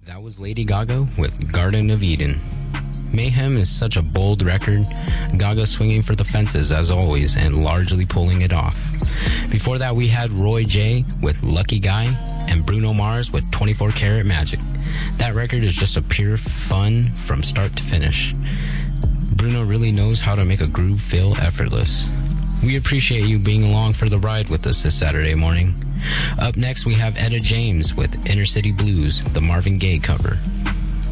That was Lady Gaga with Garden of Eden. Mayhem is such a bold record. Gaga swinging for the fences as always and largely pulling it off. Before that we had Roy J with Lucky Guy and Bruno Mars with 24 Karat Magic. That record is just a pure fun from start to finish. Bruno really knows how to make a groove feel effortless. We appreciate you being along for the ride with us this Saturday morning. Up next we have Etta James with Inner City Blues, the Marvin Gaye cover.